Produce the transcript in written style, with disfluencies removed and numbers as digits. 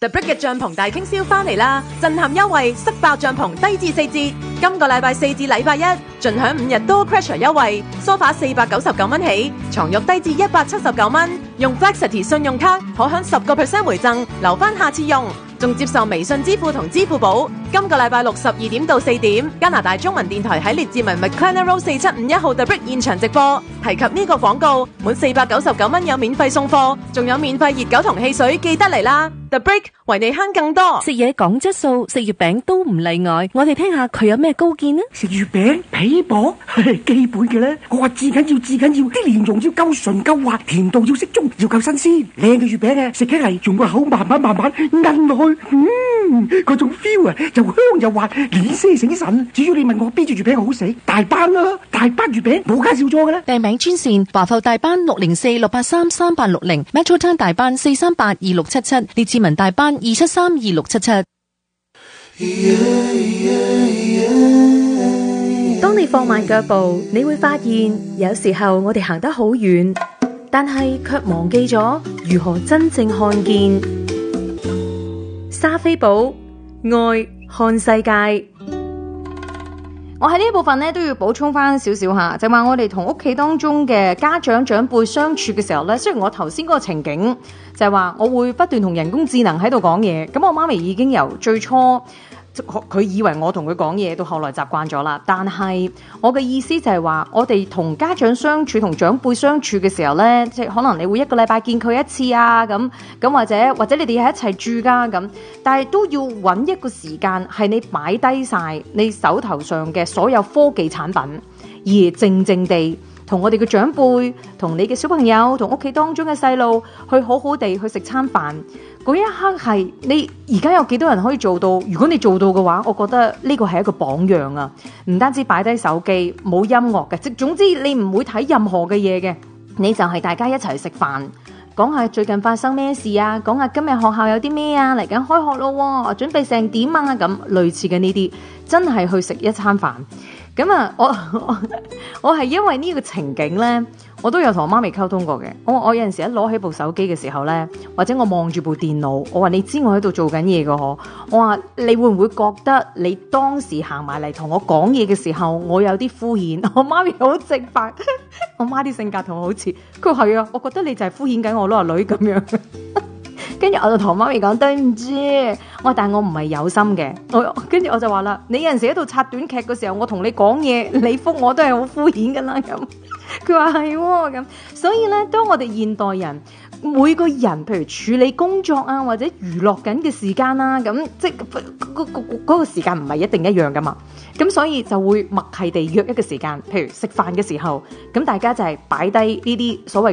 The Brick 嘅帳篷大傾銷返嚟啦！震撼優惠，塞爆帳篷低至4折。今個禮拜4至禮拜1，盡享5日多 Crasher 優惠，梳化499蚊起，床褥低至179蚊。用 Flexity 信用卡可享10% 回贈，留返下次用。仲接受微信支付同支付寶。今個禮拜6 12點到4點，加拿大中文電台喺列治文 McLennan Road 4751號 The Brick 現場直播。提及呢個廣告，滿499蚊有免費送貨，仲有免費熱狗同汽水，記得嚟啦！ The Brick 為你慳更多。 食嘢講質素，食月餅都唔例外。我哋聽下佢有咩高見呢？ 食月餅皮薄，基本嘅咧。我話至緊要，啲蓮蓉要夠純夠滑，甜度要適中，要夠新鮮。靚嘅月餅啊，食起嚟用個口慢慢韌落去，嗰種 feel 啊，又香又滑，連聲醒神。至於你問我邊隻月餅好食，大班啦，大班月餅冇介紹錯嘅啦。 訂名專線華埠大班604-683-3860，Metro Town 大班438-2677，列治文大班273-2677。 當你放慢腳步，你會發現有時候我哋行得好遠，但係卻忘記咗如何真正看見。莎菲寶愛看世界。 我喺呢一部分咧都要補充翻少少吓，就話我哋同屋企當中嘅家長長輩相處嘅時候咧，雖然我頭先嗰個情景就係話我會不斷同人工智能喺度講嘢，咁我媽咪已經由最初佢以為我同佢講嘢，到後來習慣咗啦。但係我嘅意思就係話，我哋同家長相處、同長輩相處嘅時候呢，即係可能你會1個禮拜見佢一次啊，咁或者你哋係一齊住噶咁，但係都要揾一個時間係你擺低晒你手頭上嘅所有科技產品，而靜靜地同我哋嘅長輩、同你嘅小朋友、同屋企當中嘅細路去好好地去食餐飯。嗰一刻係你而家有幾多人可以做到？如果你做到嘅話，我覺得呢個係一個榜樣啊！唔單止擺低手機，冇音樂嘅，即總之你唔會睇任何嘅嘢嘅，你就係大家一齊食飯，講下最近發生咩事啊，講下今日學校有啲咩啊，嚟緊開學咯，準備成點啊，咁類似嘅呢啲，真係去食一餐飯。咁啊，我係因為呢個情景呢，我都有同我媽咪溝通過嘅。我有陣時一攞起部手機嘅時候呢，或者我望住部電腦，我話你知我喺度做緊嘢㗎嗬，我話你會唔會覺得你當時行埋嚟同我講嘢嘅時候，我有啲敷衍？我媽咪好直白，我媽啲性格同我好似，佢話係啊，我覺得你就係敷衍緊我咯，女咁樣。跟住我就同我媽咪講對唔住，我話但係我唔係有心嘅，跟住我就話啦，你有陣時喺度刷短劇嘅時候，我同你講嘢，你覆我都係好敷衍噶啦咁。佢話係喎咁，所以咧，當我哋現代人每個人，譬如處理工作啊，或者娛樂緊嘅時間啦，咁即係嗰個時間唔係一定一樣噶嘛，咁所以就會默契地約一個時間，譬如食飯嘅時候，咁大家就係擺低呢啲所謂